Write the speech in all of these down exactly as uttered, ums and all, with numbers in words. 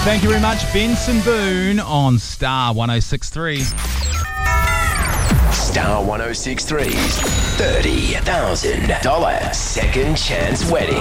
Thank you very much, Benson Boone on Star one oh six three. Star one oh six three's thirty thousand dollars second chance wedding.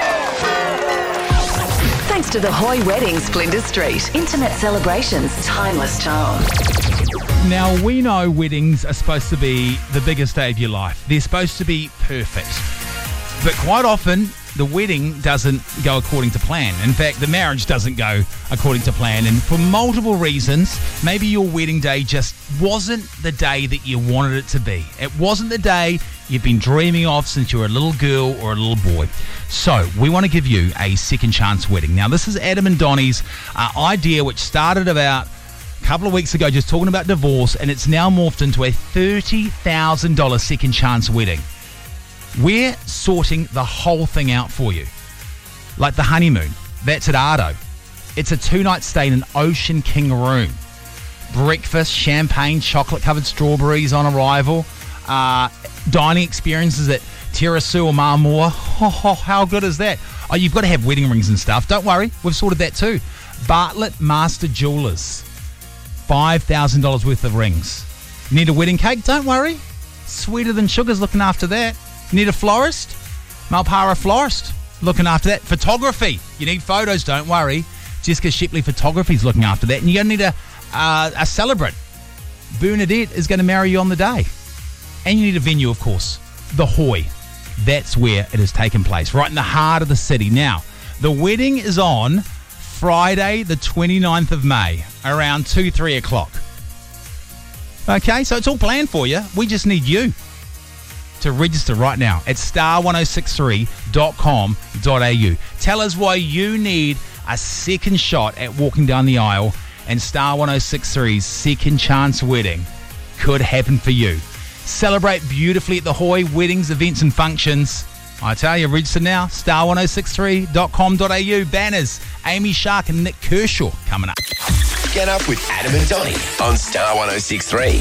Thanks to the Hoy Weddings, Flinders Street. Intimate celebrations, timeless charm. Now, we know weddings are supposed to be the biggest day of your life. They're supposed to be perfect. But quite often, the wedding doesn't go according to plan. In fact, the marriage doesn't go according to plan. And for multiple reasons, maybe your wedding day just wasn't the day that you wanted it to be. It wasn't the day you've been dreaming of since you were a little girl or a little boy. So we want to give you a second chance wedding. Now, this is Adam and Donnie's uh, idea, which started about a couple of weeks ago just talking about divorce, and it's now morphed into a thirty thousand dollars second chance wedding. We're sorting the whole thing out for you. Like the honeymoon, that's at Ardo. It's a two-night stay in an Ocean King room. Breakfast, champagne, chocolate-covered strawberries on arrival. Uh, dining experiences at Terrasu or Marmora. Oh, oh, how good is that? Oh, you've got to have wedding rings and stuff. Don't worry, we've sorted that too. Bartlett Master Jewelers. five thousand dollars worth of rings. Need a wedding cake? Don't worry. Sweeter Than Sugar's looking after that. Need a florist? Malpara Florist looking after that. Photography. You need photos, don't worry. Jessica Shipley Photography's looking after that. And you're going to need a, uh, a celebrant. Bernadette is going to marry you on the day. And you need a venue, of course. The Hoy. That's where it has taken place, right in the heart of the city. Now, the wedding is on Friday the twenty-ninth of May, around two, three o'clock. Okay, so it's all planned for you. We just need you to register right now at star one oh six three dot com dot a u. Tell us why you need a second shot at walking down the aisle, and Star one oh six three's second chance wedding could happen for you. Celebrate beautifully at the Hoy Weddings, Events and Functions. I tell you, register now, star one oh six three dot com dot a u. Banners, Amy Shark and Nick Kershaw coming up. Get up with Adam and Donnie on Star one oh six three.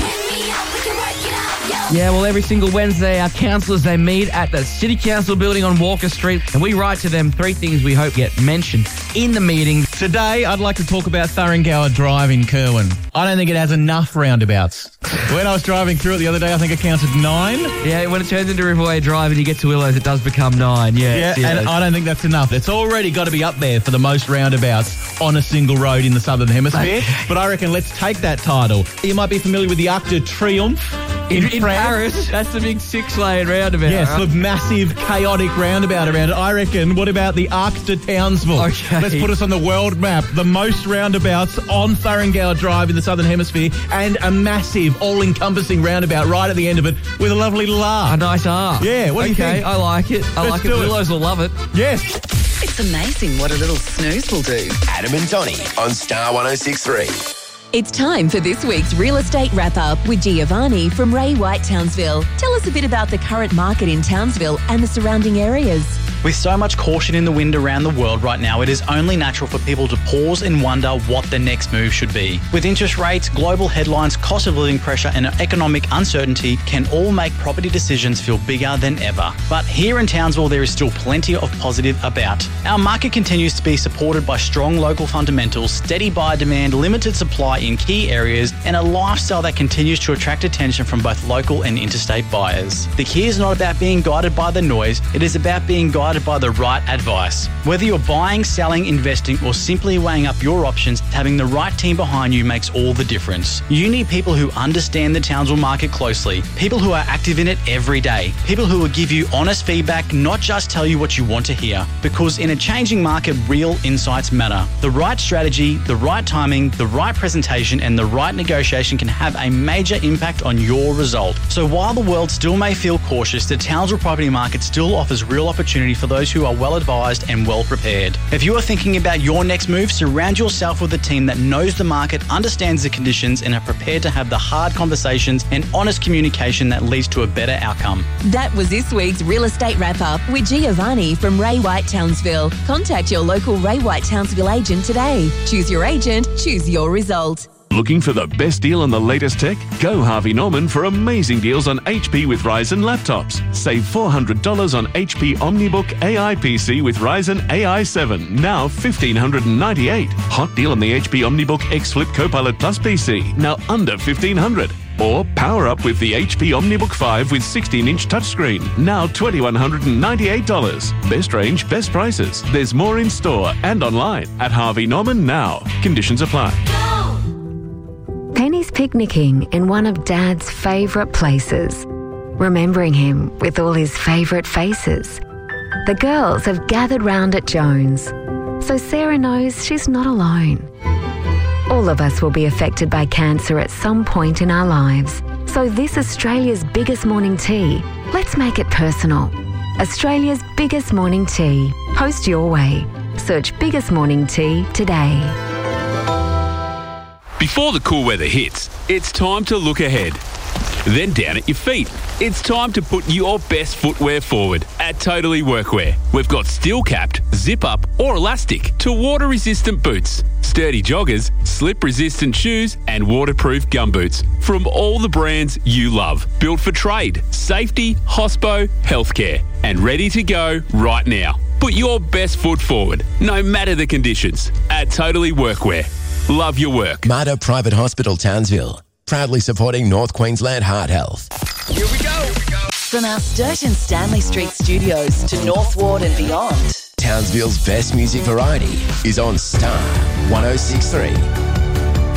Yeah, well, every single Wednesday, our councillors, they meet at the City Council building on Walker Street, and we write to them three things we hope get mentioned in the meeting. Today, I'd like to talk about Thuringower Drive in Kerwin. I don't think it has enough roundabouts. When I was driving through it the other day, I think I counted nine. Yeah, when it turns into Riverway Drive and you get to Willows, it does become nine. Yeah, yeah, yeah. And I don't think that's enough. It's already got to be up there for the most roundabouts on a single road in the Southern Hemisphere. But I reckon let's take that title. You might be familiar with the Arc de Triomphe in, in Paris. That's the big six-lane roundabout. Yes, right? the massive, chaotic roundabout around it. I reckon, what about the Arc de Townsville? Okay. Let's put us on the world map. The most roundabouts on Thuringower Drive in the Southern Hemisphere, and a massive, all-encompassing roundabout right at the end of it with a lovely little arc. A nice arc. Yeah, what okay, do you think? I like it. I Let's like it. do it. Willows will love it. Yes. It's amazing what a little snooze will do. Adam and Donnie on Star one oh six three. It's time for this week's Real Estate Wrap-Up with Giovanni from Ray White Townsville. Tell us a bit about the current market in Townsville and the surrounding areas. With so much caution in the wind around the world right now, it is only natural for people to pause and wonder what the next move should be. With interest rates, global headlines, cost of living pressure and economic uncertainty can all make property decisions feel bigger than ever. But here in Townsville, there is still plenty of positive about. Our market continues to be supported by strong local fundamentals, steady buyer demand, limited supply in key areas, and a lifestyle that continues to attract attention from both local and interstate buyers. The key is not about being guided by the noise, it is about being guided by the right advice. Whether you're buying, selling, investing, or simply weighing up your options, having the right team behind you makes all the difference. You need people who understand the Townsville market closely, people who are active in it every day, people who will give you honest feedback, not just tell you what you want to hear. Because in a changing market, real insights matter. The right strategy, the right timing, the right presentation, and the right negotiation can have a major impact on your result. So while the world still may feel cautious, the Townsville property market still offers real opportunity for those who are well advised and well prepared. If you are thinking about your next move, surround yourself with a team that knows the market, understands the conditions, and are prepared to have the hard conversations and honest communication that leads to a better outcome. That was this week's Real Estate Wrap-Up with Giovanni from Ray White Townsville. Contact your local Ray White Townsville agent today. Choose your agent, choose your result. Looking for the best deal on the latest tech? Go Harvey Norman for amazing deals on H P with Ryzen laptops. Save four hundred dollars on H P OmniBook A I P C with Ryzen A I seven, now one thousand five hundred ninety-eight dollars. Hot deal on the H P OmniBook X Flip Copilot Plus P C, now under fifteen hundred dollars. Or power up with the H P OmniBook five with sixteen inch touchscreen, now two thousand one hundred ninety-eight dollars. Best range, best prices. There's more in store and online at Harvey Norman now. Conditions apply. Penny's picnicking in one of Dad's favourite places, remembering him with all his favourite faces. The girls have gathered round at Jones, so Sarah knows she's not alone. All of us will be affected by cancer at some point in our lives. So this Australia's biggest morning tea, let's make it personal. Australia's biggest morning tea. Host your way. Search Biggest Morning Tea today. Before the cool weather hits, it's time to look ahead. Then down at your feet. It's time to put your best footwear forward at Totally Workwear. We've got steel-capped, zip-up or elastic to water-resistant boots, sturdy joggers, slip-resistant shoes and waterproof gumboots from all the brands you love. Built for trade, safety, hospo, healthcare and ready to go right now. Put your best foot forward, no matter the conditions, at Totally Workwear. Love your work. Mater Private Hospital, Townsville. Proudly supporting North Queensland Heart Health. Here we go. From our Sturgeon Stanley Street studios to North Ward and beyond, Townsville's best music variety is on Star one oh six point three.